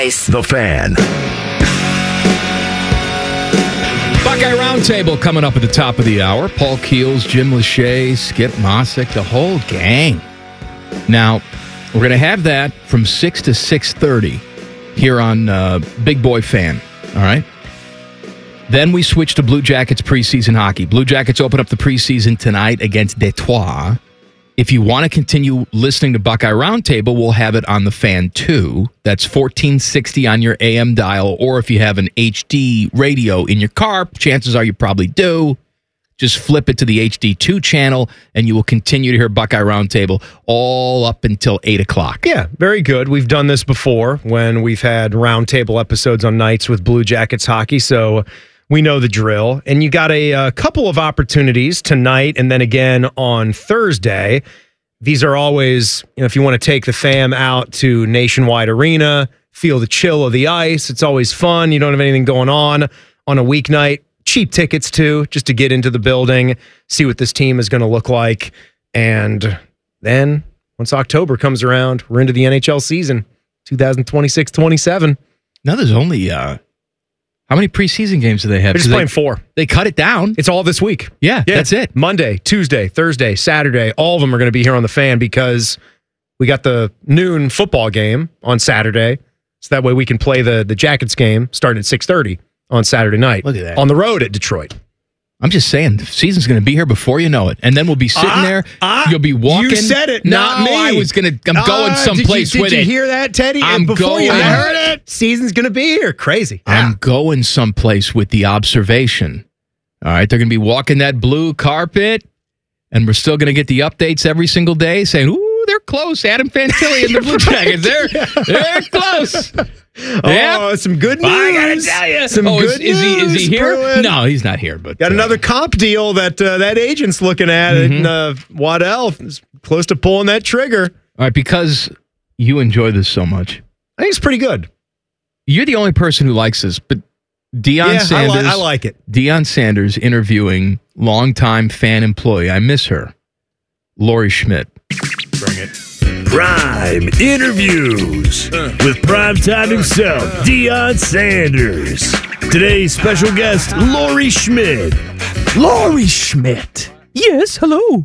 The Fan. Buckeye Roundtable coming up at the top of the hour. Paul Keels, Jim Lachey, Skip Mossick, the whole gang. Now, we're going to have that from 6 to 6:30 here on Big Boy Fan. All right? Then we switch to Blue Jackets preseason hockey. Blue Jackets open up the preseason tonight against Detroit. If you want to continue listening to Buckeye Roundtable, we'll have it on the Fan 2. That's 1460 on your AM dial. Or if you have an HD radio in your car, chances are you probably do. Just flip it to the HD2 channel, and you will continue to hear Buckeye Roundtable all up until 8 o'clock. Yeah, very good. We've done this before when we've had Roundtable episodes on nights with Blue Jackets hockey, so we know the drill. And you got a couple of opportunities tonight and then again on Thursday. These are always, if you want to take the fam out to Nationwide Arena, feel the chill of the ice. It's always fun. You don't have anything going on a weeknight. Cheap tickets, too, just to get into the building, see what this team is going to look like. And then once October comes around, we're into the NHL season, 2026-27. Now there's only... how many preseason games do they have? They're just playing 4. They cut it down. It's all this week. Yeah, that's it. Monday, Tuesday, Thursday, Saturday, all of them are going to be here on the Fan because we got the noon football game on Saturday. So that way we can play the Jackets game starting at 6:30 on Saturday night. Look at that. On the road at Detroit. I'm just saying, the season's going to be here before you know it. And then we'll be sitting there. You'll be walking. You said it, not me. I'm going someplace with it. Did you hear that, Teddy? I'm before going. you heard it, season's going to be here. Crazy. I'm going someplace with the observation. All right, they're going to be walking that blue carpet, and we're still going to get the updates every single day saying, ooh, they're close. Adam Fantilli and the Blue Jackets, they're close. Oh, some good news. I gotta tell you. Some good news. Is he here? Bruin. No, he's not here. But got another comp deal that agent's looking at, and Waddell is close to pulling that trigger. All right, because you enjoy this so much. I think it's pretty good. You're the only person who likes this, but Deion Sanders. I like it. Deion Sanders interviewing longtime fan employee. I miss her. Lori Schmidt. Bring it. Prime Interviews with primetime himself, Deion Sanders. Today's special guest, Lori Schmidt. Lori Schmidt. Yes, hello.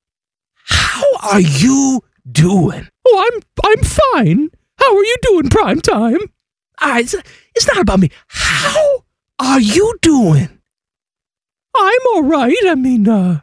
How are you doing? Oh, I'm fine. How are you doing, primetime? It's not about me. How are you doing? I'm all right. I mean,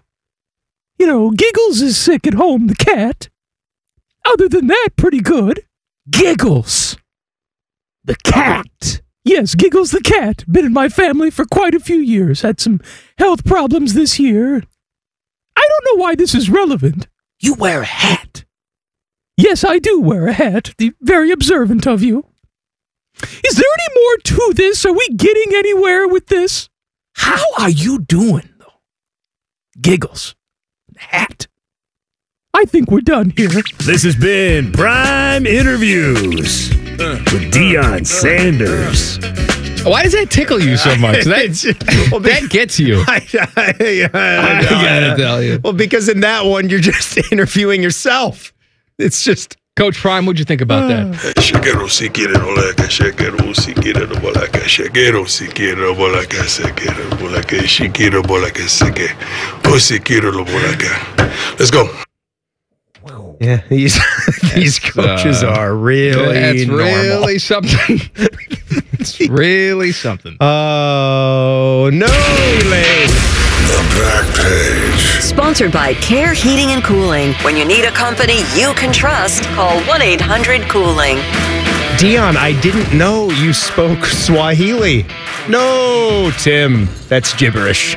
Giggles is sick at home, the cat. Other than that, pretty good. Giggles. The cat. Yes, Giggles the cat. Been in my family for quite a few years. Had some health problems this year. I don't know why this is relevant. You wear a hat. Yes, I do wear a hat. Very observant of you. Is there any more to this? Are we getting anywhere with this? How are you doing, though? Giggles. Hat. I think we're done here. This has been Prime Interviews with Deion Sanders. Why does that tickle you so much? That gets you. I gotta tell you. Well, because in that one, you're just interviewing yourself. It's just... Coach Prime, what'd you think about that? Chequero si quiere no la que chequero si quiere no la que chequero si quiere no la que chequero no la que chequero no la que cheque o si quiere no la que. Let's go. Yeah, these coaches are really That's normal. really something. It's really something. Oh, no, lady. The back page. Sponsored by Care Heating and Cooling. When you need a company you can trust, call 1-800-COOLING. Deion, I didn't know you spoke Swahili. No, Tim, that's gibberish.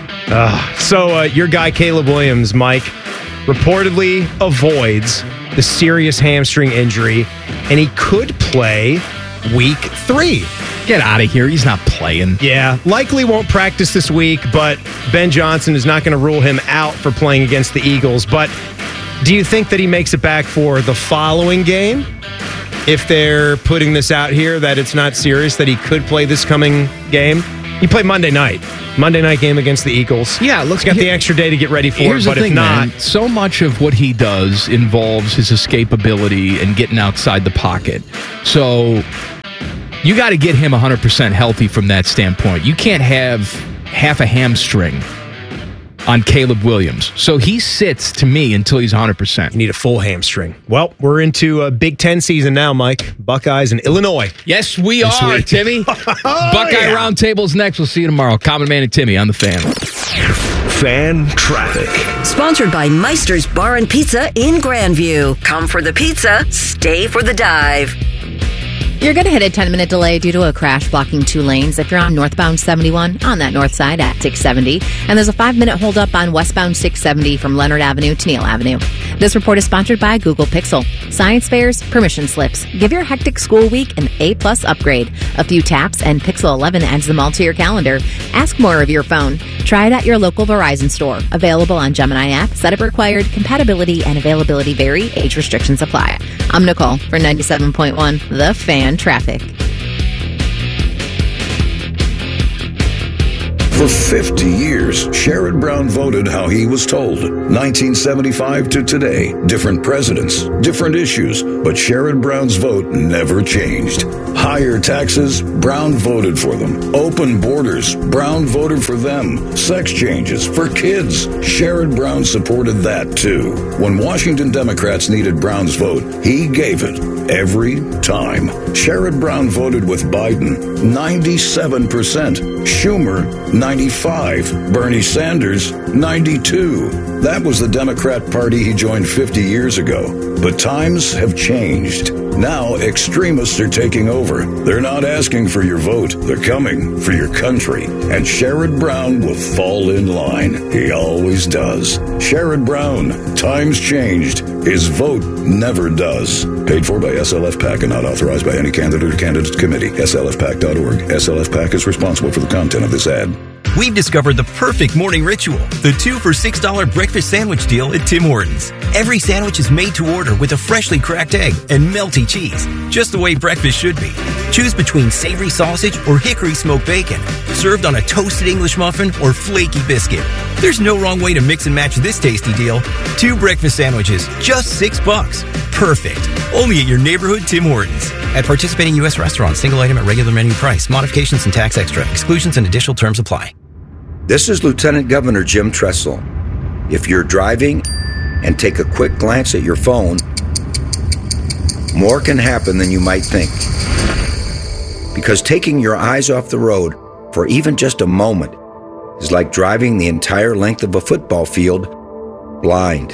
So your guy Caleb Williams, Mike, reportedly avoids the serious hamstring injury, and he could play week 3. Get out of here. He's not playing. Yeah, likely won't practice this week, but Ben Johnson is not going to rule him out for playing against the Eagles. But do you think that he makes it back for the following game? If they're putting this out here that it's not serious, that he could play this coming game? He played Monday night game against the Eagles. Yeah, he's got the extra day to get ready for Here's it, but the thing, if not... man, so much of what he does involves his escapability and getting outside the pocket. So You got to get him 100% healthy from that standpoint. You can't have half a hamstring on Caleb Williams. So he sits, to me, until he's 100%. You need a full hamstring. Well, we're into a Big Ten season now, Mike. Buckeyes and Illinois. Yes, we are, Timmy. Buckeye Roundtable's next. We'll see you tomorrow. Common Man and Timmy on the Fan. Fan traffic. Sponsored by Meister's Bar and Pizza in Grandview. Come for the pizza, stay for the dive. You're going to hit a 10-minute delay due to a crash blocking 2 lanes if you're on northbound 71 on that north side at 670. And there's a 5-minute holdup on westbound 670 from Leonard Avenue to Neal Avenue. This report is sponsored by Google Pixel. Science fairs, permission slips. Give your hectic school week an A+ upgrade. A few taps and Pixel 11 adds them all to your calendar. Ask more of your phone. Try it at your local Verizon store. Available on Gemini app. Setup required. Compatibility and availability vary. Age restrictions apply. I'm Nicole for 97.1 The Fan Traffic. For 50 years, Sherrod Brown voted how he was told. 1975 to today, different presidents, different issues, but Sherrod Brown's vote never changed. Higher taxes, Brown voted for them. Open borders, Brown voted for them. Sex changes for kids, Sherrod Brown supported that too. When Washington Democrats needed Brown's vote, he gave it every time. Sherrod Brown voted with Biden, 97%. Schumer, 95. Bernie Sanders, 92. That was the Democrat Party he joined 50 years ago. But times have changed. Now extremists are taking over. They're not asking for your vote. They're coming for your country. And Sherrod Brown will fall in line. He always does. Sherrod Brown, times changed. His vote never does. Paid for by SLF PAC and not authorized by any candidate or candidate committee. SLFPAC.org. SLF PAC is responsible for the content of this ad. We've discovered the perfect morning ritual, the 2 for $6 breakfast sandwich deal at Tim Hortons. Every sandwich is made to order with a freshly cracked egg and melty cheese, just the way breakfast should be. Choose between savory sausage or hickory smoked bacon, served on a toasted English muffin or flaky biscuit. There's no wrong way to mix and match this tasty deal. 2 breakfast sandwiches, just $6. Perfect. Only at your neighborhood Tim Hortons. At participating U.S. restaurants, single item at regular menu price. Modifications and tax extra. Exclusions and additional terms apply. This is Lieutenant Governor Jim Tressel. If you're driving and take a quick glance at your phone, more can happen than you might think. Because taking your eyes off the road for even just a moment is like driving the entire length of a football field blind.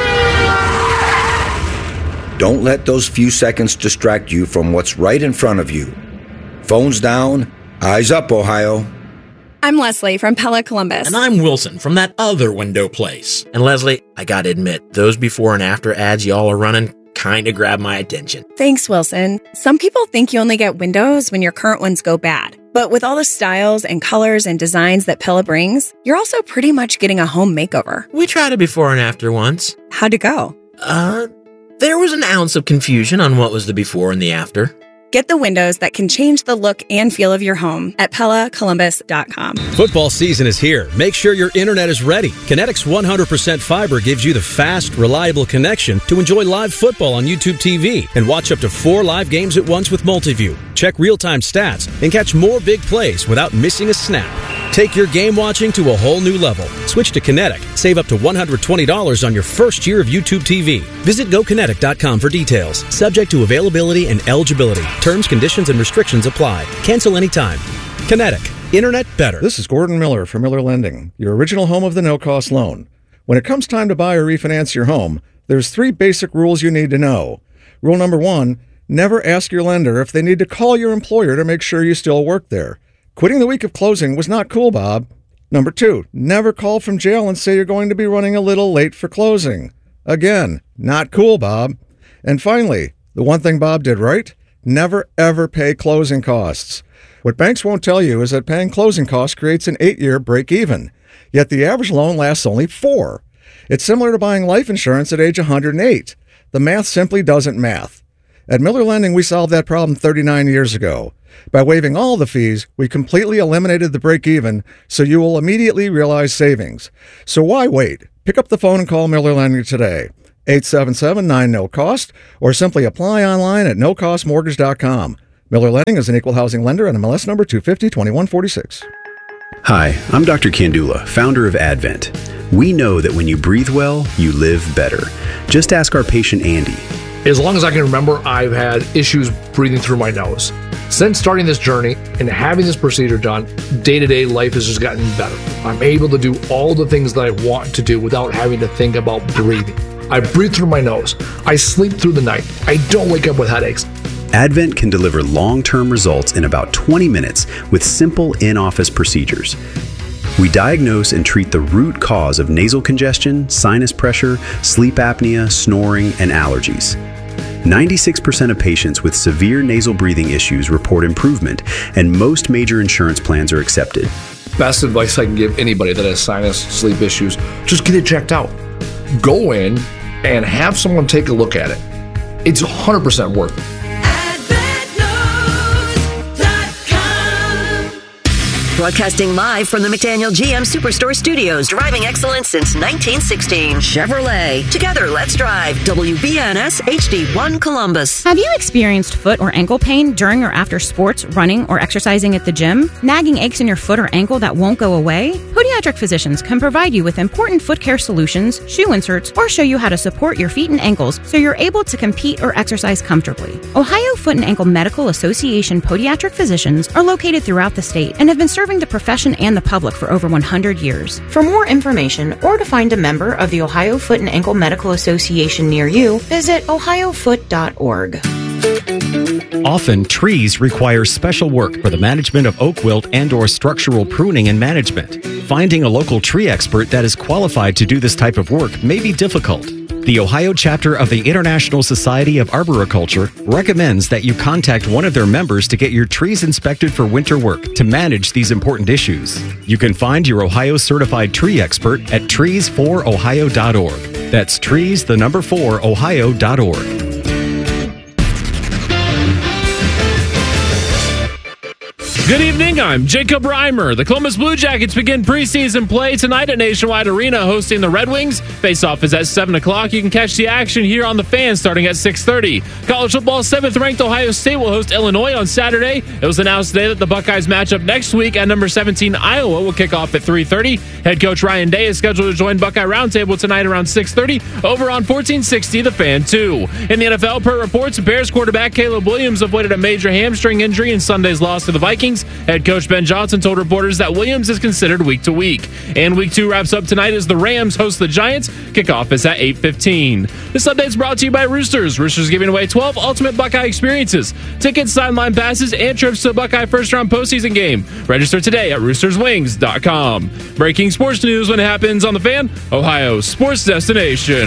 Don't let those few seconds distract you from what's right in front of you. Phones down, eyes up, Ohio. I'm Leslie from Pella Columbus. And I'm Wilson from that other window place. And Leslie, I gotta admit, those before and after ads y'all are running kinda grab my attention. Thanks, Wilson. Some people think you only get windows when your current ones go bad. But with all the styles and colors and designs that Pella brings, you're also pretty much getting a home makeover. We tried a before and after once. How'd it go? There was an ounce of confusion on what was the before and the after. Get the windows that can change the look and feel of your home at PellaColumbus.com. Football season is here. Make sure your internet is ready. Kinetics 100% fiber gives you the fast, reliable connection to enjoy live football on YouTube TV and watch up to 4 live games at once with Multiview. Check real-time stats and catch more big plays without missing a snap. Take your game watching to a whole new level. Switch to Kinetic. Save up to $120 on your first year of YouTube TV. Visit GoKinetic.com for details. Subject to availability and eligibility. Terms, conditions, and restrictions apply. Cancel anytime. Kinetic. Internet better. This is Gordon Miller from Miller Lending, your original home of the no-cost loan. When it comes time to buy or refinance your home, there's 3 basic rules you need to know. Rule number 1, never ask your lender if they need to call your employer to make sure you still work there. Quitting the week of closing was not cool, Bob. Number 2, never call from jail and say you're going to be running a little late for closing. Again, not cool, Bob. And finally, the one thing Bob did right, never ever pay closing costs. What banks won't tell you is that paying closing costs creates an 8-year break-even, yet the average loan lasts only 4. It's similar to buying life insurance at age 108. The math simply doesn't math. At Miller Lending, we solved that problem 39 years ago. By waiving all the fees, we completely eliminated the break-even, so you will immediately realize savings. So why wait? Pick up the phone and call Miller Lending today. 877-9-NO-COST, or simply apply online at nocostmortgage.com. Miller Lending is an equal housing lender and MLS number 250-2146. Hi, I'm Dr. Kandula, founder of Advent. We know that when you breathe well, you live better. Just ask our patient Andy. As long as I can remember, I've had issues breathing through my nose. Since starting this journey and having this procedure done, day-to-day life has just gotten better. I'm able to do all the things that I want to do without having to think about breathing. I breathe through my nose. I sleep through the night. I don't wake up with headaches. Advent can deliver long-term results in about 20 minutes with simple in-office procedures. We diagnose and treat the root cause of nasal congestion, sinus pressure, sleep apnea, snoring, and allergies. 96% of patients with severe nasal breathing issues report improvement, and most major insurance plans are accepted. Best advice I can give anybody that has sinus, sleep issues, just get it checked out. Go in and have someone take a look at it. It's 100% worth it. Broadcasting live from the McDaniel GM Superstore Studios, driving excellence since 1916. Chevrolet. Together, let's drive. WBNS HD1 Columbus. Have you experienced foot or ankle pain during or after sports, running, or exercising at the gym? Nagging aches in your foot or ankle that won't go away? Podiatric physicians can provide you with important foot care solutions, shoe inserts, or show you how to support your feet and ankles so you're able to compete or exercise comfortably. Ohio Foot and Ankle Medical Association podiatric physicians are located throughout the state and have been serving the profession and the public for over 100 years. For more information or to find a member of the Ohio Foot and Ankle Medical Association near you, visit ohiofoot.org. Often, trees require special work for the management of oak wilt and/or structural pruning and management. Finding a local tree expert that is qualified to do this type of work may be difficult. The Ohio chapter of the International Society of Arboriculture recommends that you contact one of their members to get your trees inspected for winter work to manage these important issues. You can find your Ohio certified tree expert at trees4ohio.org. That's trees4ohio.org. Good evening, I'm Jacob Reimer. The Columbus Blue Jackets begin preseason play tonight at Nationwide Arena hosting the Red Wings. Face-off is at 7 o'clock. You can catch the action here on The Fan starting at 6:30. College football, 7th-ranked Ohio State will host Illinois on Saturday. It was announced today that the Buckeyes match up next week at number 17 Iowa will kick off at 3:30. Head coach Ryan Day is scheduled to join Buckeye Roundtable tonight around 6:30 over on 1460 The Fan 2. In the NFL, per reports, Bears quarterback Caleb Williams avoided a major hamstring injury in Sunday's loss to the Vikings. Head coach Ben Johnson told reporters that Williams is considered week to week. And week 2 wraps up tonight as the Rams host the Giants. Kickoff is at 8:15. This update is brought to you by Roosters. Roosters giving away 12 ultimate Buckeye experiences. Tickets, sideline passes, and trips to the Buckeye first-round postseason game. Register today at roosterswings.com. Breaking sports news when it happens on The Fan, Ohio's sports destination.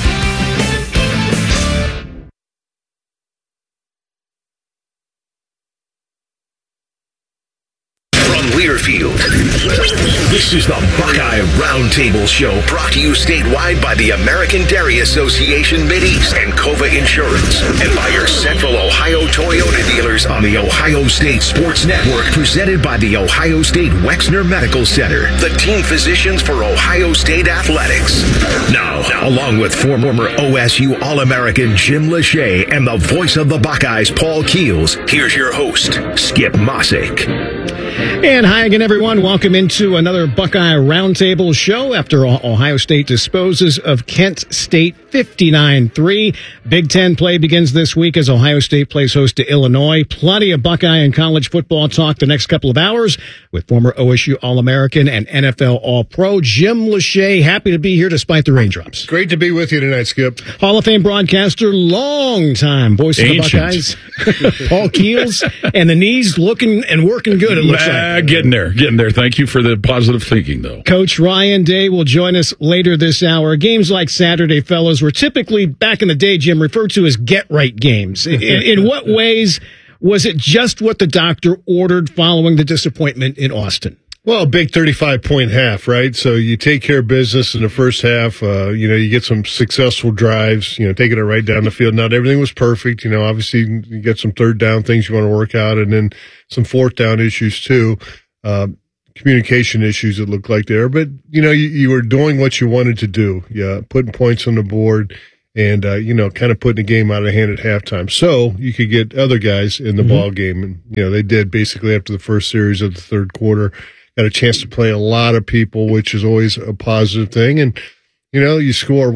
Learfield. This is the Buckeye Roundtable Show, brought to you statewide by the American Dairy Association Mideast and Cova Insurance, and by your Central Ohio Toyota dealers on the Ohio State Sports Network, presented by the Ohio State Wexner Medical Center, the team physicians for Ohio State Athletics. Now, along with former OSU All-American Jim Lachey and the voice of the Buckeyes, Paul Keels, here's your host, Skip Mossick. And hi again, everyone. Welcome into another Buckeye Roundtable show after Ohio State disposes of Kent State 59-3. Big Ten play begins this week as Ohio State plays host to Illinois. Plenty of Buckeye and college football talk the next couple of hours with former OSU All-American and NFL All-Pro Jim Lachey. Happy to be here despite the raindrops. Great to be with you tonight, Skip. Hall of Fame broadcaster, long-time voice of the Buckeyes, Paul Keels, and the knees looking and working good, it looks like. Getting there. Thank you for the positive thinking, though. Coach Ryan Day will join us later this hour. Games like Saturday, fellas, were typically, back in the day, Jim, referred to as get-right games. In what ways was it just what the doctor ordered following the disappointment in Austin? Well, a big 35-point half, right? So you take care of business in the first half. You get some successful drives, taking it right down the field. Not everything was perfect. Obviously you get some third down things you want to work out, and then some fourth down issues too. Communication issues it looked like there. But, you were doing what you wanted to do. Yeah, putting points on the board. and kind of putting the game out of hand at halftime, so you could get other guys in the ball game. And they did basically after the first series of the third quarter. Got a chance to play a lot of people, which is always a positive thing. And you score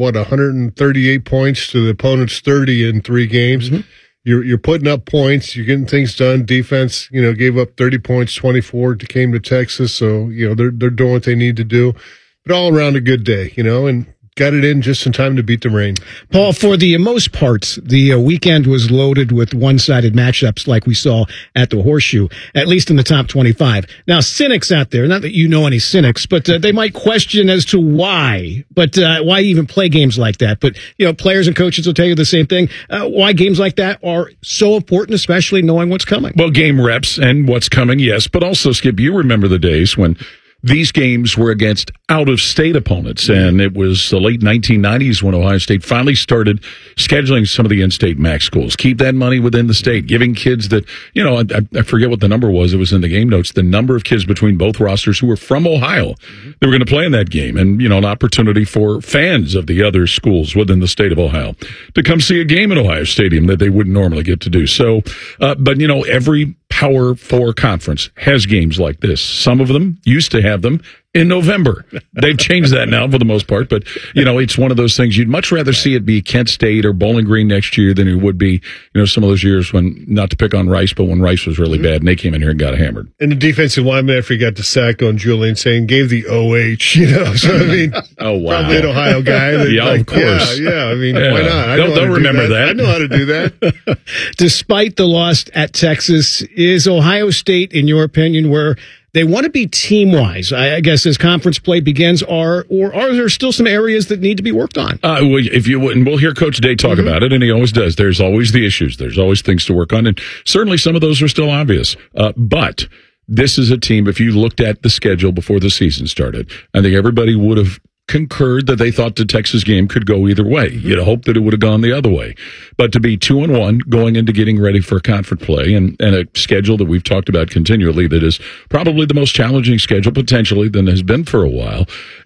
138 points to the opponent's 30 in 3 games. You're putting up points. You're getting things done. Defense, gave up 30 points, 24 came to Texas. So they're doing what they need to do. But all around a good day, and got it in just in time to beat the rain. Paul, for the most part, the weekend was loaded with one-sided matchups like we saw at the Horseshoe, at least in the top 25. Now, cynics out there, not that you know any cynics, but they might question as to why. But why even play games like that? But, players and coaches will tell you the same thing. Why games like that are so important, especially knowing what's coming. Well, game reps and what's coming, yes. But also, Skip, you remember the days when these games were against out-of-state opponents, and it was the late 1990s when Ohio State finally started scheduling some of the in-state MAC schools. Keep that money within the state, giving kids that, I forget what the number was. It was in the game notes, the number of kids between both rosters who were from Ohio that were going to play in that game, and, an opportunity for fans of the other schools within the state of Ohio to come see a game in Ohio Stadium that they wouldn't normally get to do. So, but, every Power 4 conference has games like this. Some of them used to have them in November. They've changed that now for the most part, but it's one of those things you'd much rather see it be Kent State or Bowling Green next year than it would be, some of those years when, not to pick on Rice, but when Rice was really bad and they came in here and got hammered. And the defensive lineman, after he got the sack on Julian, saying gave the OH, so I mean, oh wow, probably an Ohio guy. Yeah, of course. Yeah, I mean, why not? Don't remember that. I know how to do that. Despite the loss at Texas, is Ohio State, in your opinion, where they want to be team-wise, I guess, as conference play begins, or are there still some areas that need to be worked on? Well, if you wouldn't, we'll hear Coach Day talk about it, and he always does. There's always the issues. There's always things to work on, and certainly some of those are still obvious. But this is a team, if you looked at the schedule before the season started, I think everybody would have concurred that they thought the Texas game could go either way. You'd hope that it would have gone the other way. But to be 2-1 going into getting ready for conference play and a schedule that we've talked about continually that is probably the most challenging schedule potentially than has been for a while.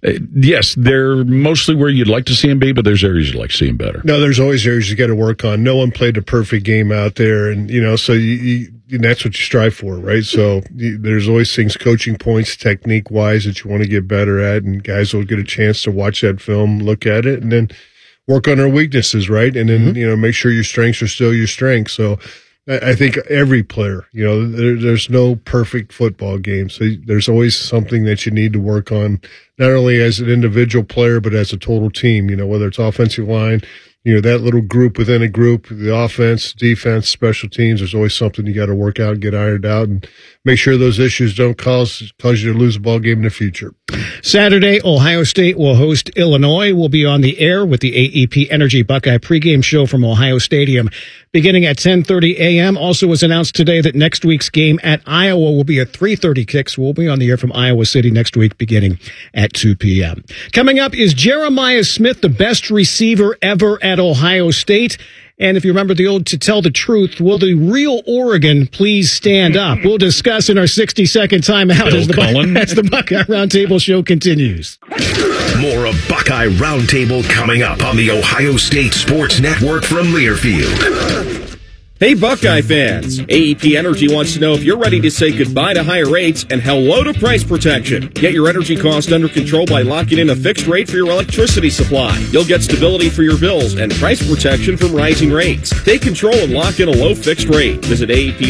Yes, they're mostly where you'd like to see them be, but there's areas you'd like to see them better. No, there's always areas you got to work on. No one played a perfect game out there, and so and that's what you strive for, right? So there's always things, coaching points, technique-wise, that you want to get better at, and guys will get a chance to watch that film, look at it, and then work on their weaknesses, right? And then, make sure your strengths are still your strengths. So I think every player, there's no perfect football game. So there's always something that you need to work on, not only as an individual player, but as a total team, whether it's offensive line, that little group within a group, the offense, defense, special teams, there's always something you got to work out, get ironed out, and make sure those issues don't cause you to lose a ball game in the future. Saturday, Ohio State will host Illinois. We'll be on the air with the AEP Energy Buckeye pregame show from Ohio Stadium beginning at 10:30 a.m. Also was announced today that next week's game at Iowa will be a 3:30 kick, so we'll be on the air from Iowa City next week beginning at 2 p.m. Coming up, is Jeremiah Smith the best receiver ever at Ohio State? And if you remember the old "to tell the truth," will the real Oregon please stand up? We'll discuss in our 60-second timeout as the Buckeye Roundtable show continues. More of Buckeye Roundtable coming up on the Ohio State Sports Network from Learfield. Hey Buckeye fans, AEP Energy wants to know if you're ready to say goodbye to higher rates and hello to price protection. Get your energy cost under control by locking in a fixed rate for your electricity supply. You'll get stability for your bills and price protection from rising rates. Take control and lock in a low fixed rate. Visit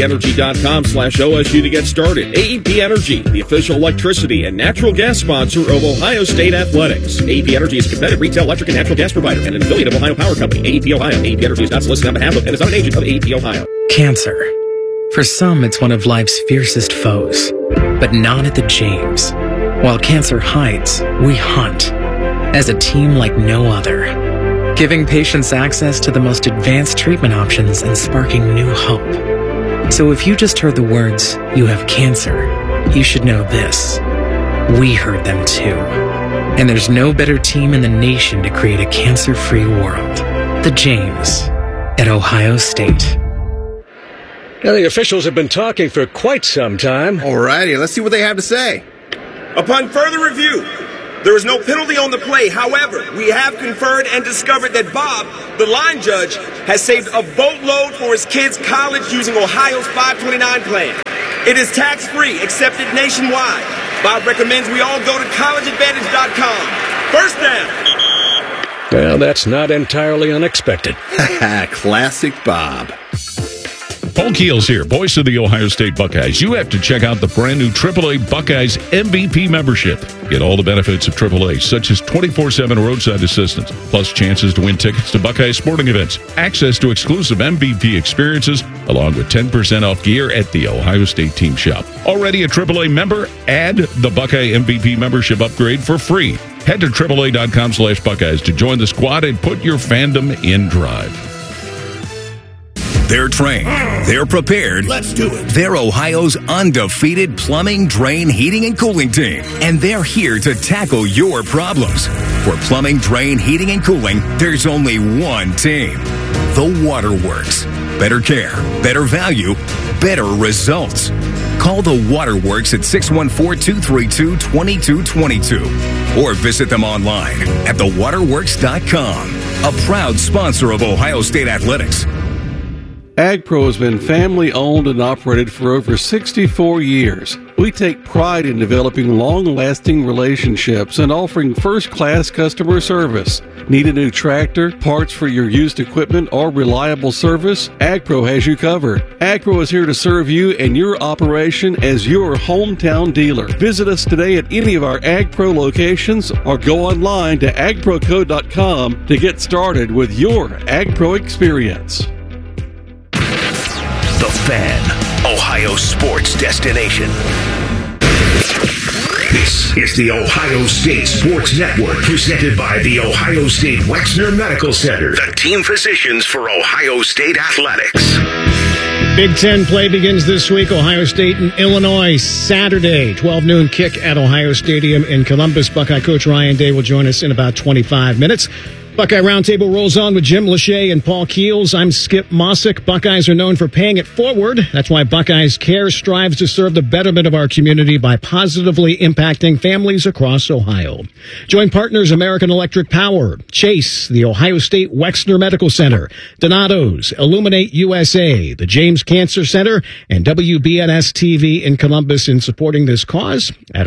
AEPenergy.com/OSU to get started. AEP Energy, the official electricity and natural gas sponsor of Ohio State Athletics. AEP Energy is a competitive retail electric and natural gas provider and an affiliate of Ohio Power Company. AEP Ohio. AEP Energy is not solicited on behalf of and is not an agent of AEP Ohio. Cancer. For some, it's one of life's fiercest foes, but not at the James. While cancer hides, we hunt as a team like no other, giving patients access to the most advanced treatment options and sparking new hope. So if you just heard the words, "you have cancer," you should know this. We heard them too. And there's no better team in the nation to create a cancer-free world. The James at Ohio State. Now, the officials have been talking for quite some time. Alrighty, let's see what they have to say. Upon further review, There is no penalty on the play. However, we have conferred and discovered that Bob, the line judge, has saved a boatload for his kids' college using Ohio's 529 plan. It is tax-free, accepted nationwide. Bob recommends we all go to collegeadvantage.com. First down. Well, that's not entirely unexpected. Classic Bob. Paul Keels here, voice of the Ohio State Buckeyes. You have to check out the brand new AAA Buckeyes MVP membership. Get all the benefits of AAA, such as 24/7 roadside assistance, plus chances to win tickets to Buckeye sporting events, access to exclusive MVP experiences, along with 10% off gear at the Ohio State team shop. Already a AAA member? Add the Buckeye MVP membership upgrade for free. Head to AAA.com/Buckeyes to join the squad and put your fandom in drive. They're trained. They're prepared. Let's do it. They're Ohio's undefeated plumbing, drain, heating, and cooling team. And they're here to tackle your problems. For plumbing, drain, heating, and cooling, there's only one team. The Waterworks. Better care, better value, better results. Call the Waterworks at 614-232-2222 or visit them online at thewaterworks.com. A proud sponsor of Ohio State Athletics. AgPro has been family-owned and operated for over 64 years. We take pride in developing long-lasting relationships and offering first-class customer service. Need a new tractor, parts for your used equipment, or reliable service? AgPro has you covered. AgPro is here to serve you and your operation as your hometown dealer. Visit us today at any of our AgPro locations or go online to agproco.com to get started with your AgPro experience. The Fan, Ohio sports destination. This is the Ohio State Sports Network, presented by the Ohio State Wexner Medical Center, the team physicians for Ohio State Athletics. Big Ten play begins this week. Ohio State and Illinois, Saturday, 12 noon kick at Ohio Stadium in Columbus. Buckeye coach Ryan Day will join us in about 25 minutes. Buckeye Roundtable rolls on with Jim Lachey and Paul Keels. I'm Skip Mossick. Buckeyes are known for paying it forward. That's why Buckeyes Care strives to serve the betterment of our community by positively impacting families across Ohio. Join partners American Electric Power, Chase, the Ohio State Wexner Medical Center, Donato's, Illuminate USA, the James Cancer Center, and WBNS TV in Columbus in supporting this cause at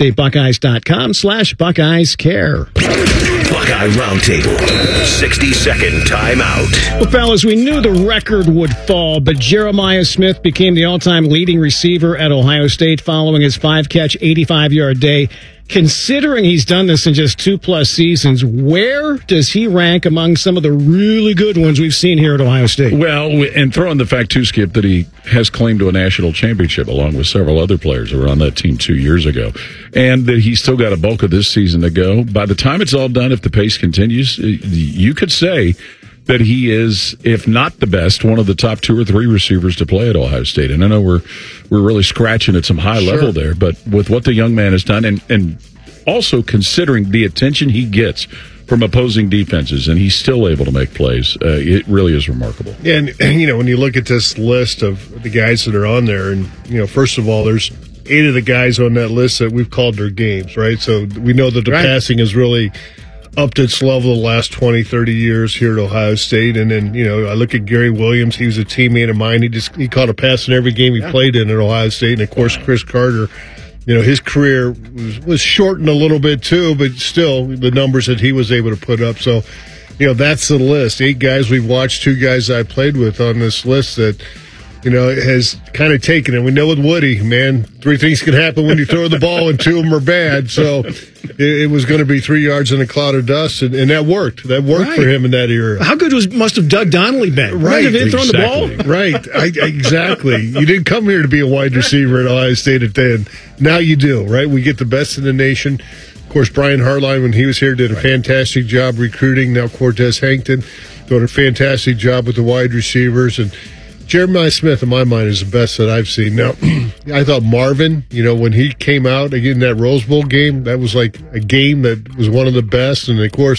ohiostatebuckeyes.com/Buckeyes Care. Buckeye Roundtable, 60-second timeout. Well, fellas, we knew the record would fall, but Jeremiah Smith became the all-time leading receiver at Ohio State following his 5-catch, 85-yard day. Considering he's done this in just 2+ seasons, where does he rank among some of the really good ones we've seen here at Ohio State? Well, and throw in the fact, too, Skip, that he has claim to a national championship along with several other players who were on that team 2 years ago, and that he's still got a bulk of this season to go. By the time it's all done, if the pace continues, you could say that he is, if not the best, one of the top 2 or 3 receivers to play at Ohio State. And I know we're really scratching at some high level there, but with what the young man has done, and also considering the attention he gets from opposing defenses, and he's still able to make plays, it really is remarkable. Yeah, and you know, when you look at this list of the guys that are on there, and you know, first of all, there's 8 of the guys on that list that we've called their games, right? So we know that the passing is really upped its level the last 20, 30 years here at Ohio State. And then, you know, I look at Gary Williams. He was a teammate of mine. He caught a pass in every game he played in at Ohio State. And, of course, Chris Carter, you know, his career was shortened a little bit too, but still the numbers that he was able to put up. So, you know, that's the list. 8 guys we've watched, 2 guys I played with on this list that, you know, has kind of taken it. We know with Woody, man, 3 things can happen when you throw the ball and 2 of them are bad. So it was going to be 3 yards in a cloud of dust, and that worked. That worked for him in that era. How good must have Doug Donnelly been? Right. Have they thrown the ball? Right. Exactly. You didn't come here to be a wide receiver at Ohio State at 10. Now you do, right? We get the best in the nation. Of course, Brian Hartline, when he was here, did a fantastic job recruiting. Now Cortez Hankton doing a fantastic job with the wide receivers. And Jeremiah Smith, in my mind, is the best that I've seen. Now, I thought Marvin, you know, when he came out again in that Rose Bowl game, that was like a game that was one of the best. And, of course,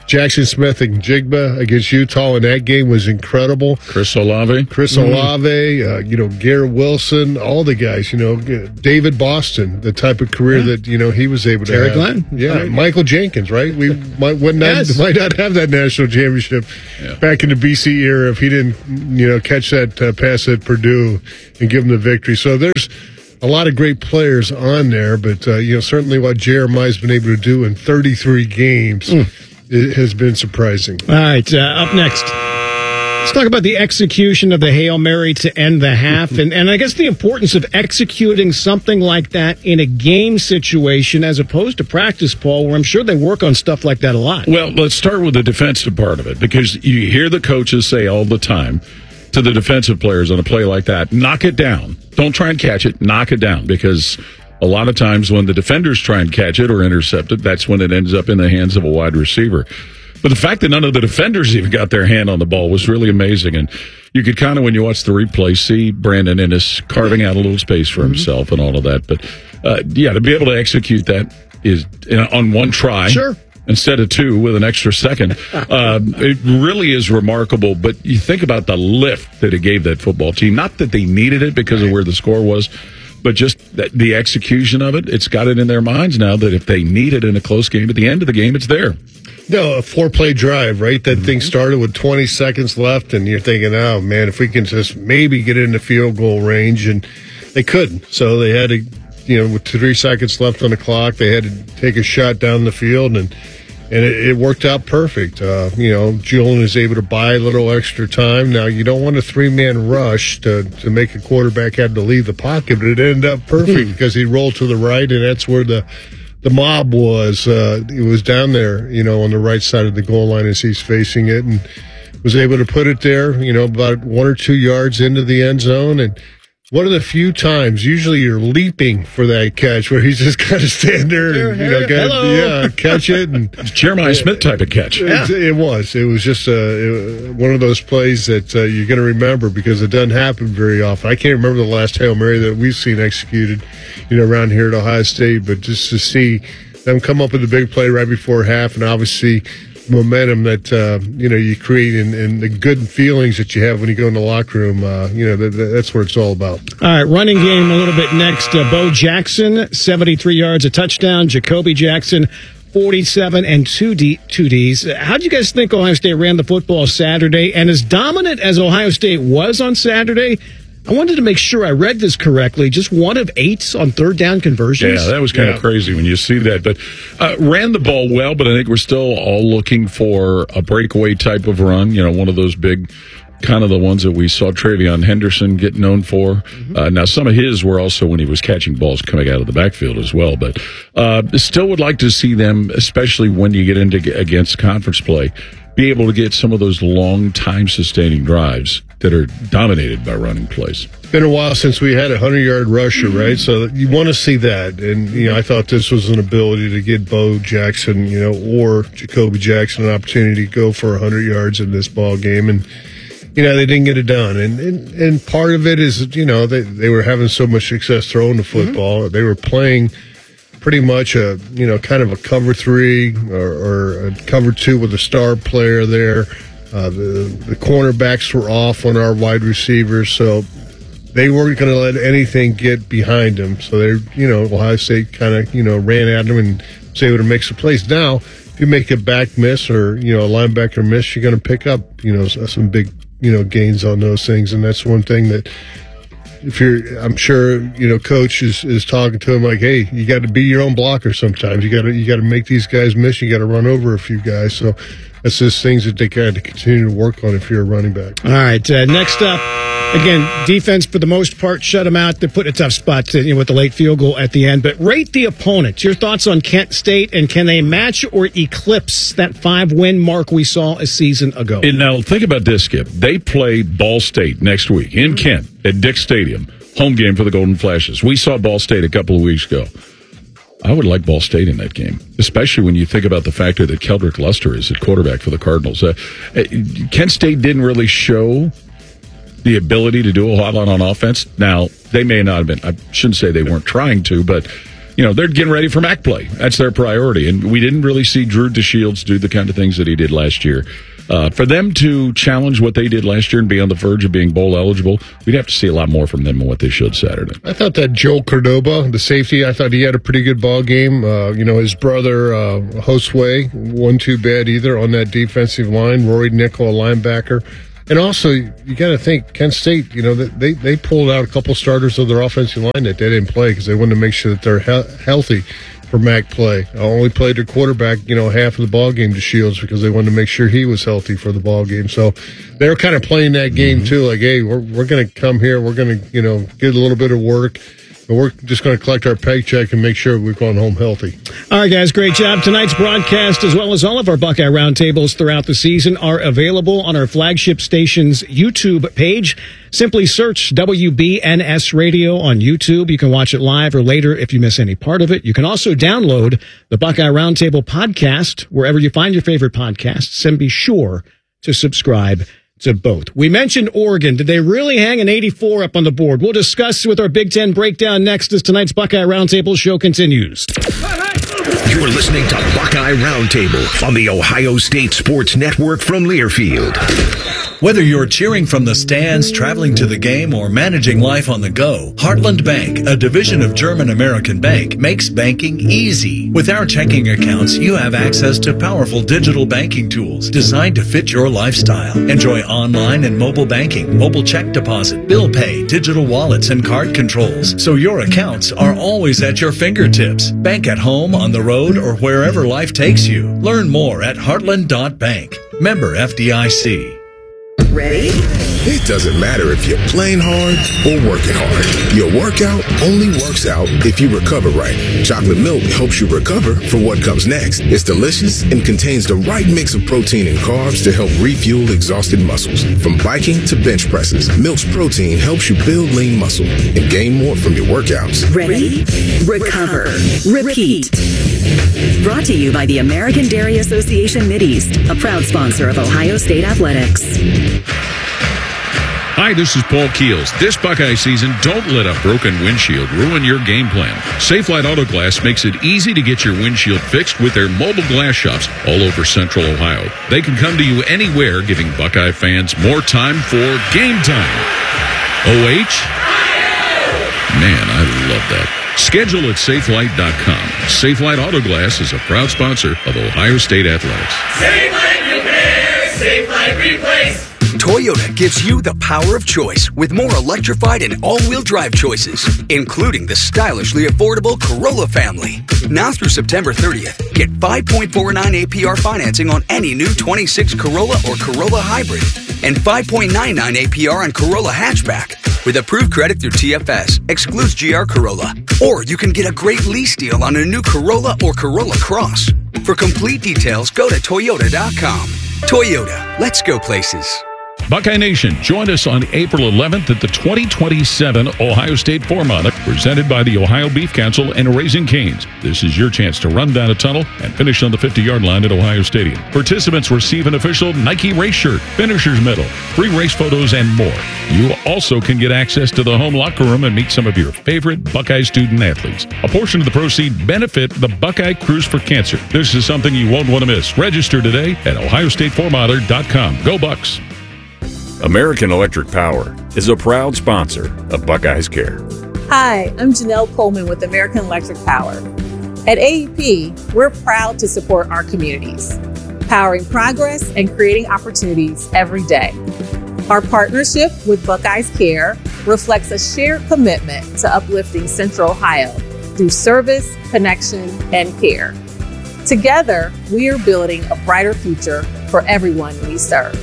Jackson Smith and Jigba against Utah in that game was incredible. Chris Olave, Garrett Wilson, all the guys, David Boston, the type of career that, he was able to Terry have. Glenn. Yeah, Right. Michael Jenkins, right? We might not have that national championship back in the BC era if he didn't, catch that pass at Purdue and give them the victory. So there's a lot of great players on there, but, certainly what Jeremiah's been able to do in 33 games it has been surprising. All right, up next, let's talk about the execution of the Hail Mary to end the half, and I guess the importance of executing something like that in a game situation as opposed to practice, Paul, where I'm sure they work on stuff like that a lot. Well, let's start with the defensive part of it, because you hear the coaches say all the time to the defensive players on a play like that, knock it down. Don't try and catch it, knock it down, because a lot of times when the defenders try and catch it or intercept it, that's when it ends up in the hands of a wide receiver. But the fact that none of the defenders even got their hand on the ball was really amazing. And you could kind of, when you watch the replay, see Brandon Inniss carving out a little space for himself and all of that. But, to be able to execute that is on one try. Sure. Instead of two with an extra second. It really is remarkable. But you think about the lift that it gave that football team. Not that they needed it because of where the score was, but just the execution of it. It's got it in their minds now that if they need it in a close game, at the end of the game, it's there. No, a 4-play drive, right? That thing started with 20 seconds left, and you're thinking, oh, man, if we can just maybe get into field goal range, and they couldn't. So they had to, with 3 seconds left on the clock, they had to take a shot down the field, and it worked out perfect. Julian is able to buy a little extra time. Now, you don't want a 3-man rush to make a quarterback have to leave the pocket, but it ended up perfect because he rolled to the right, and that's where the mob was. It was down there, on the right side of the goal line as he's facing it, and was able to put it there, about 1 or 2 yards into the end zone. And one of the few times, usually you're leaping for that catch where he's just kind of stand there and, catch it. And Jeremiah Smith type of catch. It was just one of those plays that you're going to remember because it doesn't happen very often. I can't remember the last Hail Mary that we've seen executed, around here at Ohio State, but just to see them come up with a big play right before half, and obviously momentum that you create and the good feelings that you have when you go in the locker room, that's what it's all about. All right, running game a little bit next. Bo Jackson, 73 yards, a touchdown. Jacoby Jackson, 47 and two Ds. How do you guys think Ohio State ran the football Saturday? And as dominant as Ohio State was on Saturday, I wanted to make sure I read this correctly. Just 1 of 8 on third down conversions. Yeah, that was kind of crazy when you see that. But ran the ball well, but I think we're still all looking for a breakaway type of run. One of those big, kind of the ones that we saw Travion Henderson get known for. Now, some of his were also when he was catching balls coming out of the backfield as well. But still would like to see them, especially when you get into against conference play, be able to get some of those long time sustaining drives that are dominated by running plays. It's been a while since we had a 100-yard rusher, right? So you want to see that. And, I thought this was an ability to get Bo Jackson, or Jacoby Jackson an opportunity to go for 100 yards in this ball game. And, they didn't get it done. And part of it is, they were having so much success throwing the football. They were playing pretty much a, kind of a cover 3 or a cover 2 with a star player there. The cornerbacks were off on our wide receivers, so they weren't going to let anything get behind them. So Ohio State kind of, ran at them and was able to make some plays. Now, if you make a back miss or, a linebacker miss, you're going to pick up, some big, gains on those things. And that's one thing that I'm sure, coach is talking to him like, hey, you got to be your own blocker sometimes. You got to make these guys miss. You got to run over a few guys. So that's just things that they got to continue to work on if you're a running back. All right, next up, again, defense for the most part shut them out. They're put in a tough spot with the late field goal at the end. But rate the opponent. Your thoughts on Kent State, and can they match or eclipse that 5-win mark we saw a season ago? And now think about this, Skip. They play Ball State next week in Kent at Dick Stadium. Home game for the Golden Flashes. We saw Ball State a couple of weeks ago. I would like Ball State in that game, especially when you think about the factor that Keldrick Luster is at quarterback for the Cardinals. Kent State didn't really show the ability to do a lot on offense. Now, they may not have been, I shouldn't say they weren't trying to, but they're getting ready for MAC play. That's their priority. And we didn't really see Drew DeShields do the kind of things that he did last year. For them to challenge what they did last year and be on the verge of being bowl eligible, we'd have to see a lot more from them than what they showed Saturday. I thought that Joel Cordoba, the safety, I thought he had a pretty good ball game. His brother, Josue, wasn't too bad either on that defensive line. Rory Nickel, a linebacker. And also, you got to think, Kent State, they pulled out a couple starters of their offensive line that they didn't play because they wanted to make sure that they're healthy for MAC play. I only played their quarterback, half of the ball game to Shields because they wanted to make sure he was healthy for the ball game. So they were kind of playing that game too. Like, hey, we're going to come here. We're going to, get a little bit of work. But we're just going to collect our paycheck and make sure we've gone home healthy. All right, guys, great job. Tonight's broadcast, as well as all of our Buckeye Roundtables throughout the season, are available on our flagship station's YouTube page. Simply search WBNS Radio on YouTube. You can watch it live or later if you miss any part of it. You can also download the Buckeye Roundtable podcast wherever you find your favorite podcasts, and be sure to subscribe to both. We mentioned Oregon. Did they really hang an 84 up on the board? We'll discuss with our Big Ten breakdown next as tonight's Buckeye Roundtable show continues. You're listening to Buckeye Roundtable on the Ohio State Sports Network from Learfield. Whether you're cheering from the stands, traveling to the game, or managing life on the go, Heartland Bank, a division of German American Bank, makes banking easy. With our checking accounts, you have access to powerful digital banking tools designed to fit your lifestyle. Enjoy online and mobile banking, mobile check deposit, bill pay, digital wallets, and card controls, so your accounts are always at your fingertips. Bank at home, on the road, or wherever life takes you. Learn more at heartland.bank. Member FDIC. Ready? It doesn't matter if you're playing hard or working hard. Your workout only works out if you recover right. Chocolate milk helps you recover for what comes next. It's delicious and contains the right mix of protein and carbs to help refuel exhausted muscles. From biking to bench presses, Milk's protein helps you build lean muscle and gain more from your workouts. Ready? Recover. Repeat. Brought to you by the American Dairy Association Mideast, a proud sponsor of Ohio State Athletics. Hi, this is Paul Keels. This Buckeye season, don't let a broken windshield ruin your game plan. Safelite Auto Glass makes it easy to get your windshield fixed with their mobile glass shops all over Central Ohio. They can come to you anywhere, giving Buckeye fans more time for game time. OH? Man, I love that. Schedule at safelite.com. Safelite Auto Glass is a proud sponsor of Ohio State Athletics. Safelite Repair, Safelite Replace. Toyota gives you the power of choice with more electrified and all-wheel drive choices, including the stylishly affordable Corolla family. Now through September 30th, get 5.49 APR financing on any new 26 Corolla or Corolla Hybrid and 5.99 APR on Corolla Hatchback. With approved credit through TFS, excludes GR Corolla. Or you can get a great lease deal on a new Corolla or Corolla Cross. For complete details, go to Toyota.com. Toyota, let's go places. Buckeye Nation, join us on April 11th at the 2027 Ohio State 4-Mile, presented by the Ohio Beef Council and Raising Cane's. This is your chance to run down a tunnel and finish on the 50-yard line at Ohio Stadium. Participants receive an official Nike race shirt, finisher's medal, free race photos, and more. You also can get access to the home locker room and meet some of your favorite Buckeye student athletes. A portion of the proceeds benefit the Buckeye Cruise for Cancer. This is something you won't want to miss. Register today at OhioState4Miler.com. Go Bucks! American Electric Power is a proud sponsor of Buckeyes Care. Hi, I'm Janelle Coleman with American Electric Power. At AEP, we're proud to support our communities, powering progress and creating opportunities every day. Our partnership with Buckeyes Care reflects a shared commitment to uplifting Central Ohio through service, connection, and care. Together, we are building a brighter future for everyone we serve.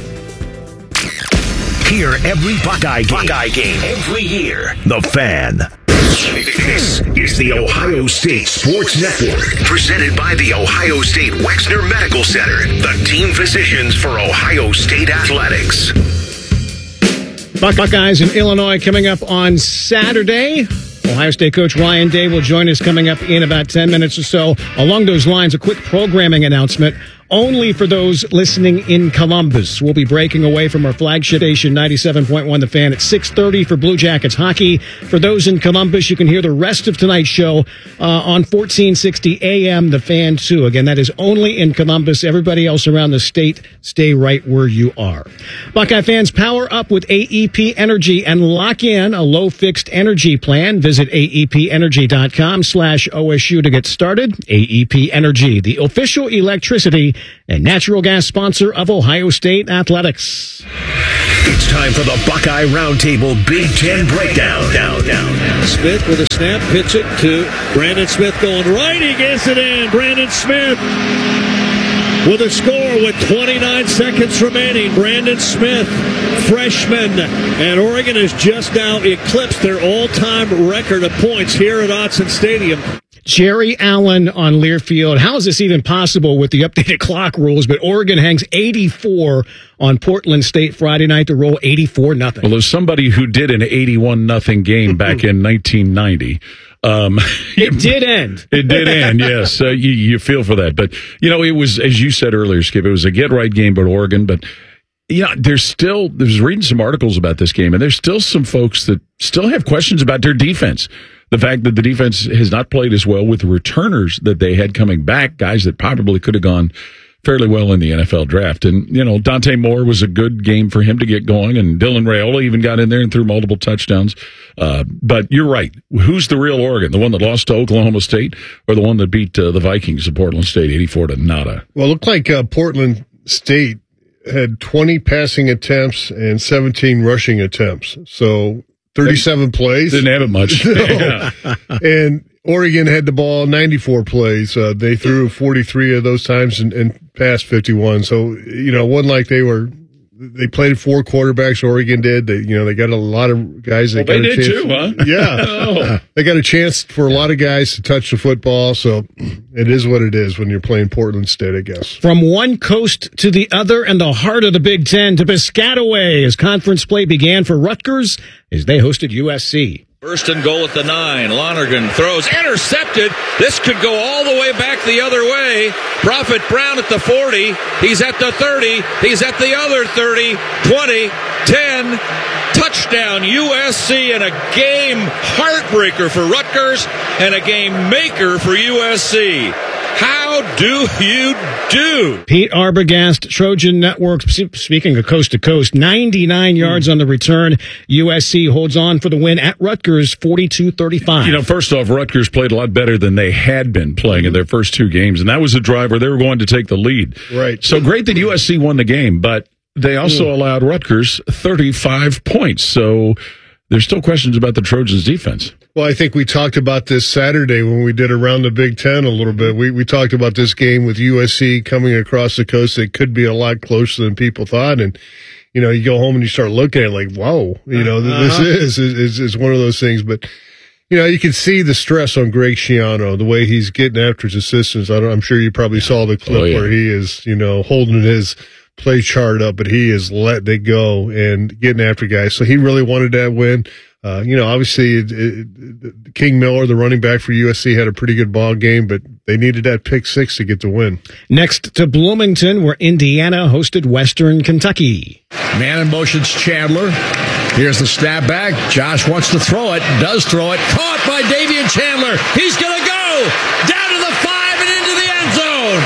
Hear every Buckeye game every year. The Fan. This is the Ohio State Sports Network, presented by the Ohio State Wexner Medical Center, the team physicians for Ohio State Athletics. Buckeyes in Illinois coming up on Saturday. Ohio State coach Ryan Day will join us coming up in about 10 minutes or so. Along those lines, a quick programming announcement. only for those listening in Columbus. We'll be breaking away from our flagship station, 97.1 The Fan, at 6:30 for Blue Jackets hockey. For those in Columbus, you can hear the rest of tonight's show on 1460 AM The Fan, too. Again, that is only in Columbus. Everybody else around the state, stay right where you are. Buckeye fans, power up with AEP Energy and lock in a low fixed energy plan. Visit aepenergy.com/OSU to get started. AEP Energy, the official electricity and natural gas sponsor of Ohio State Athletics. It's time for the Buckeye Roundtable Big Ten Breakdown. Smith with a snap, pitch it to Brandon Smith going right. He gets it in. Brandon Smith with a score with 29 seconds remaining. Brandon Smith, freshman, and Oregon has just now eclipsed their all-time record of points here at Autzen Stadium. Jerry Allen on Learfield. How is this even possible with the updated clock rules? But Oregon hangs 84 on Portland State Friday night to roll 84-0. Well, there's somebody who did an 81-0 game back in 1990. It did end. It did end, yes. You feel for that. But, it was, as you said earlier, Skip, it was a get-right game by Oregon. But, there's reading some articles about this game, and there's still some folks that still have questions about their defense. The fact that the defense has not played as well with the returners that they had coming back, guys that probably could have gone fairly well in the NFL draft. And, Dante Moore was a good game for him to get going, and Dylan Raiola even got in there and threw multiple touchdowns. But you're right. Who's the real Oregon? The one that lost to Oklahoma State or the one that beat the Vikings of Portland State 84-0? Well, it looked like Portland State had 20 passing attempts and 17 rushing attempts. So 37 plays. Didn't have it much. No. And Oregon had the ball 94 plays. They threw 43 of those times and passed 51. So, it wasn't like they played 4 quarterbacks. Oregon did. They got a lot of guys that got a chance. They did too, huh? Yeah. Oh. They got a chance for a lot of guys to touch the football. So it is what it is when you're playing Portland State, I guess. From one coast to the other and the heart of the Big Ten to Piscataway as conference play began for Rutgers as they hosted USC. First and goal at the 9. Lonergan throws, intercepted. This could go all the way back the other way. Prophet Brown at the 40. He's at the 30. He's at the other 30. 20, 10. Touchdown USC, and a game heartbreaker for Rutgers and a game maker for USC. How do you do? Pete Arbogast, Trojan Network, speaking of coast to coast, 99 yards on the return. USC holds on for the win at Rutgers, 42-35. First off, Rutgers played a lot better than they had been playing in their first 2 games, and that was a drive where they were going to take the lead. Right. So great that USC won the game, but they also allowed Rutgers 35 points. So there's still questions about the Trojans' defense. Well, I think we talked about this Saturday when we did Around the Big Ten a little bit. We talked about this game with USC coming across the coast. It could be a lot closer than people thought. And, you go home and you start looking at it like, whoa, this is one of those things. But, you can see the stress on Greg Schiano, the way he's getting after his assistants. I'm sure you probably saw the clip where he is, holding his play chart up, but he is letting it go and getting after guys. So he really wanted that win. Obviously, King Miller, the running back for USC, had a pretty good ball game, but they needed that pick 6 to get the win. Next to Bloomington, where Indiana hosted Western Kentucky. Man in motion's Chandler. Here's the snap back. Josh wants to throw it, does throw it. Caught by Davian Chandler. He's going to go down to the 5 and into the end zone.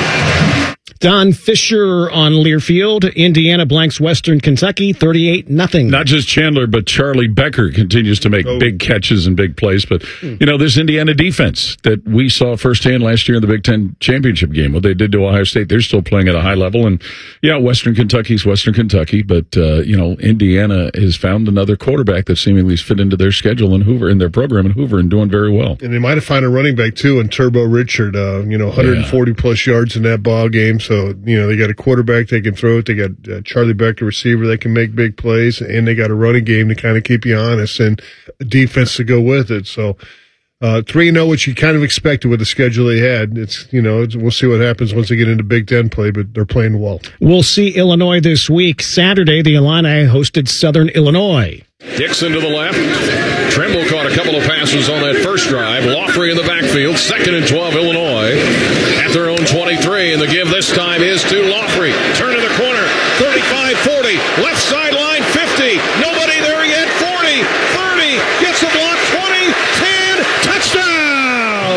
Don Fisher on Learfield. Indiana blanks Western Kentucky 38-0. Not just Chandler, but Charlie Becker continues to make big catches and big plays. But, this Indiana defense that we saw firsthand last year in the Big Ten championship game, what they did to Ohio State, they're still playing at a high level. And, Western Kentucky's Western Kentucky. But, Indiana has found another quarterback that seemingly has fit into their schedule in their program in Hoover and doing very well. And they might have found a running back, too, in Turbo Richard, 140-plus yards in that ball game. So, they got a quarterback they can throw it. They got Charlie Becker, receiver, that can make big plays. And they got a running game to kind of keep you honest and a defense to go with it. So, 3-0, which you kind of expected with the schedule they had. We'll see what happens once they get into Big Ten play, but they're playing well. We'll see Illinois this week. Saturday, the Illini hosted Southern Illinois. Dixon to the left. Trimble caught a couple of passes on that first drive. Laughley in the backfield. 2nd and 12, Illinois at their own 23. And the give this time is to Laughley. Turn to the corner. 35-40. Left sideline, 50. Nobody there yet. 40. 30. Gets the block. 20. 10. Touchdown!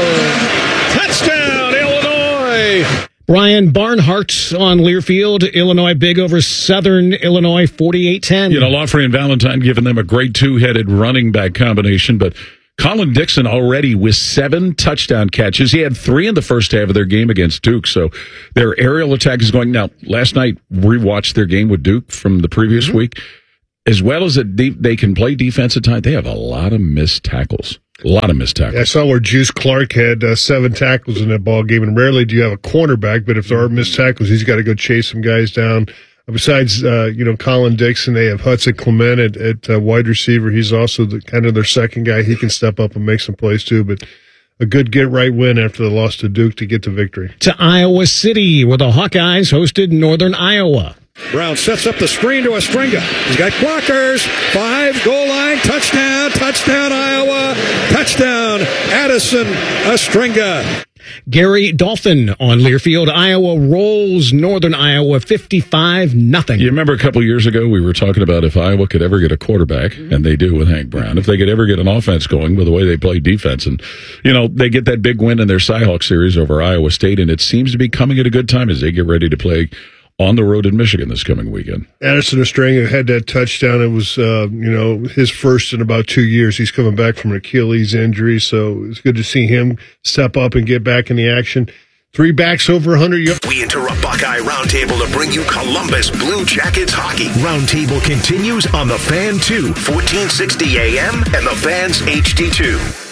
Touchdown, Illinois! Brian Barnhart on Learfield, Illinois, big over Southern Illinois, 48-10. You know, Laughley and Valentine giving them a great two-headed running back combination, but Colin Dixon already with 7 touchdown catches. He had 3 in the first half of their game against Duke, so their aerial attack is going. Now, last night, we watched their game with Duke from the previous week. As well as they can play defense at times, they have a lot of missed tackles. A lot of missed tackles. I saw where Juice Clark had 7 tackles in that ball game, and rarely do you have a cornerback, but if there are missed tackles, he's got to go chase some guys down. Besides, Colin Dixon, they have Hudson Clement at wide receiver. He's also kind of their second guy. He can step up and make some plays too, but a good get-right win after the loss to Duke to get the victory. To Iowa City, where the Hawkeyes hosted Northern Iowa. Brown sets up the screen to Ostringa. He's got blockers. 5, goal line, touchdown, Iowa, touchdown, Addison Ostringa. Gary Dolphin on Learfield, Iowa rolls Northern Iowa 55-0. You remember a couple of years ago we were talking about if Iowa could ever get a quarterback, and they do with Hank Brown, if they could ever get an offense going with the way they play defense. And, they get that big win in their Cyhawk series over Iowa State, and it seems to be coming at a good time as they get ready to play on the road in Michigan this coming weekend. Addison Ostringa had that touchdown. It was, his first in about 2 years. He's coming back from an Achilles injury, so it's good to see him step up and get back in the action. 3 backs over 100 yards. We interrupt Buckeye Roundtable to bring you Columbus Blue Jackets hockey. Roundtable continues on The Fan 2, 1460 AM, and The Fan's HD2.